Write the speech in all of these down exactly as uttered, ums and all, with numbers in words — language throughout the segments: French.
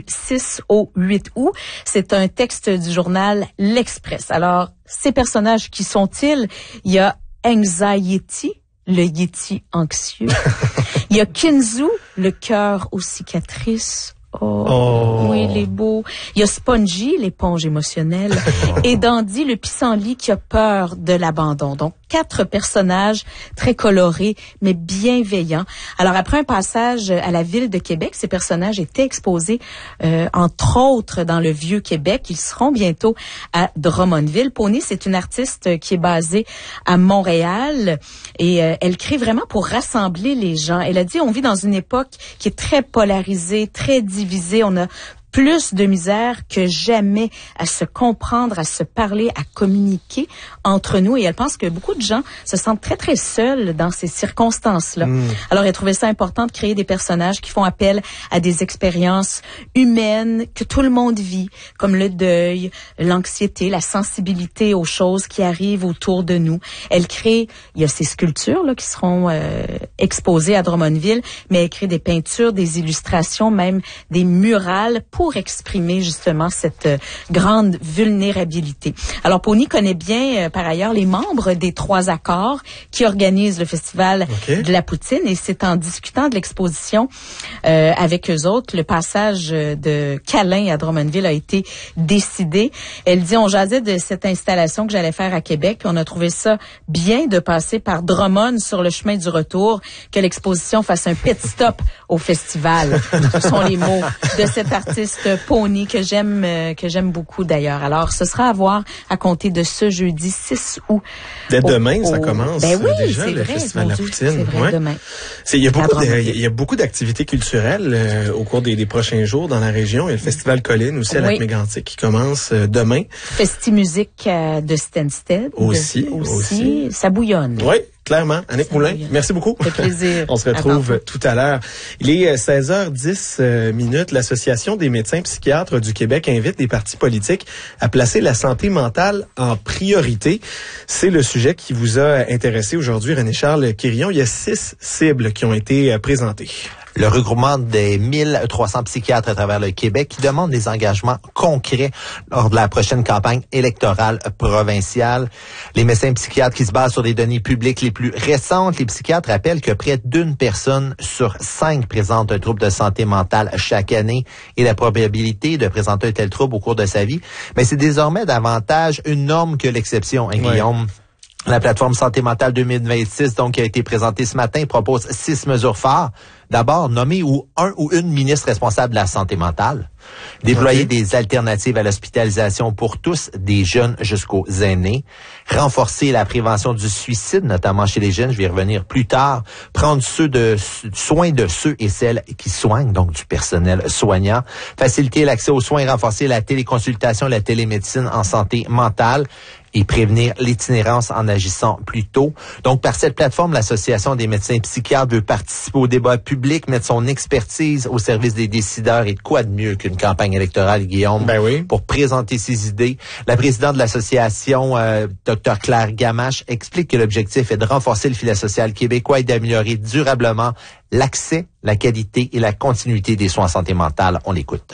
six au huit août. C'est un texte du journal L'Express. Alors, ces personnages, qui sont-ils? Il y a Anxiety, le Yeti anxieux. Il y a Kinzu, le cœur aux cicatrices. Oh, oh, oui, il est beau. Il y a Spongy, l'éponge émotionnelle, oh. et Dandy, le pissenlit qui a peur de l'abandon. Donc, quatre personnages très colorés, mais bienveillants. Alors, après un passage à la ville de Québec, ces personnages étaient exposés, euh, entre autres, dans le Vieux-Québec. Ils seront bientôt à Drummondville. Pony, c'est une artiste qui est basée à Montréal et euh, elle crée vraiment pour rassembler les gens. Elle a dit, on vit dans une époque qui est très polarisée, très divisée. On a plus de misère que jamais à se comprendre, à se parler, à communiquer entre nous. Et elle pense que beaucoup de gens se sentent très, très seuls dans ces circonstances-là. Mmh. Alors, elle trouvait ça important de créer des personnages qui font appel à des expériences humaines que tout le monde vit, comme le deuil, l'anxiété, la sensibilité aux choses qui arrivent autour de nous. Elle crée, il y a ces sculptures là qui seront euh, exposées à Drummondville, mais elle crée des peintures, des illustrations, même des murales pour exprimer justement cette euh, grande vulnérabilité. Alors, Pony connaît bien, euh, par ailleurs, les membres des Trois Accords qui organisent le Festival okay. de la Poutine, et c'est en discutant de l'exposition euh, avec eux autres, le passage de Câlin à Drummondville a été décidé. Elle dit, on jasait de cette installation que j'allais faire à Québec, puis on a trouvé ça bien de passer par Drummond sur le chemin du retour, que l'exposition fasse un pit stop au festival. Ce sont les mots de cet artiste Pony que j'aime euh, que j'aime beaucoup d'ailleurs. Alors, ce sera à voir à compter de ce jeudi six août. Dès demain, au, ça commence ben oui, déjà, le vrai, Festival de la Poutine. C'est vrai, ouais. demain. C'est, il y a beaucoup de, il y a beaucoup d'activités culturelles euh, au cours des, des prochains jours dans la région. Il y a le Festival Colline aussi à oui. Lac-Mégantic qui commence euh, demain. Festi-musique euh, de Stansted. Aussi, de, aussi. aussi. Ça bouillonne. Oui. Clairement. Annick Moulin, merci beaucoup. Ça fait plaisir. On se retrouve à tout à l'heure. Il est seize heures dix euh, minutes. L'Association des médecins psychiatres du Québec invite les partis politiques à placer la santé mentale en priorité. C'est le sujet qui vous a intéressé aujourd'hui, René-Charles Quirion. Il y a six cibles qui ont été présentées. Le regroupement des mille trois cents psychiatres à travers le Québec qui demandent des engagements concrets lors de la prochaine campagne électorale provinciale. Les médecins psychiatres qui se basent sur les données publiques les plus récentes, les psychiatres rappellent que près d'une personne sur cinq présente un trouble de santé mentale chaque année et la probabilité de présenter un tel trouble au cours de sa vie. Mais c'est désormais davantage une norme que l'exception, hein, Guillaume. Ouais. La plateforme Santé mentale deux mille vingt-six, donc, qui a été présentée ce matin, propose six mesures phares. D'abord, nommer ou un ou une ministre responsable de la santé mentale. Déployer okay. des alternatives à l'hospitalisation pour tous, des jeunes jusqu'aux aînés. Renforcer la prévention du suicide, notamment chez les jeunes. Je vais y revenir plus tard. Prendre ceux de, soin de ceux et celles qui soignent, donc du personnel soignant. Faciliter l'accès aux soins et renforcer la téléconsultation, la télémédecine en santé mentale. Et prévenir l'itinérance en agissant plus tôt. Donc, par cette plateforme, l'Association des médecins psychiatres veut participer au débat public, mettre son expertise au service des décideurs. Et de quoi de mieux qu'une campagne électorale, Guillaume, ben oui. pour présenter ses idées. La présidente de l'association, euh, Dr Claire Gamache, explique que l'objectif est de renforcer le filet social québécois et d'améliorer durablement l'accès, la qualité et la continuité des soins en santé mentale. On l'écoute.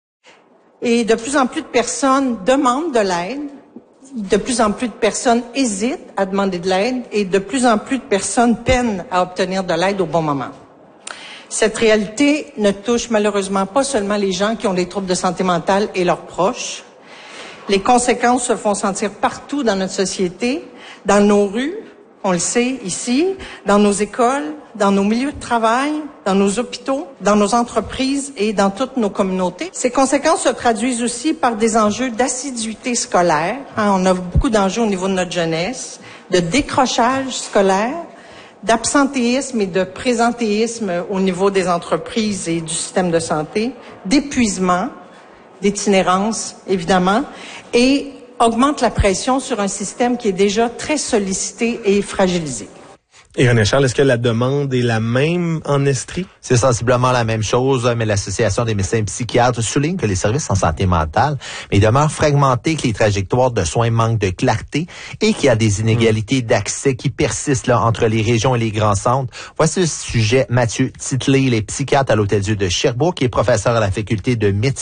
Et de plus en plus de personnes demandent de l'aide. De plus en plus de personnes hésitent à demander de l'aide et de plus en plus de personnes peinent à obtenir de l'aide au bon moment. Cette réalité ne touche malheureusement pas seulement les gens qui ont des troubles de santé mentale et leurs proches. Les conséquences se font sentir partout dans notre société, dans nos rues, on le sait ici, dans nos écoles, dans nos milieux de travail, dans nos hôpitaux, dans nos entreprises et dans toutes nos communautés. Ces conséquences se traduisent aussi par des enjeux d'assiduité scolaire. Hein, on a beaucoup d'enjeux au niveau de notre jeunesse, de décrochage scolaire, d'absentéisme et de présentéisme au niveau des entreprises et du système de santé, d'épuisement, d'itinérance, évidemment, et augmente la pression sur un système qui est déjà très sollicité et fragilisé. Et René-Charles, est-ce que la demande est la même en Estrie? C'est sensiblement la même chose, mais l'Association des médecins psychiatres souligne que les services en santé mentale mais demeurent fragmentés, que les trajectoires de soins manquent de clarté et qu'il y a des inégalités mmh. d'accès qui persistent là entre les régions et les grands centres. Voici le sujet Mathieu Titley, les psychiatres à l'Hôtel-Dieu de Sherbrooke, qui est professeur à la faculté de médecine